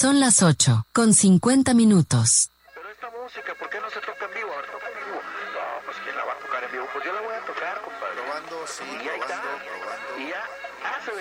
Son las 8:50. Pero esta música, ¿por qué no se toca en vivo? A ver, toca en vivo. No, pues ¿quién la va a tocar en vivo? Pues yo la voy a tocar, compadre. Probando, sí, Y ahí está. probando. Y ya, se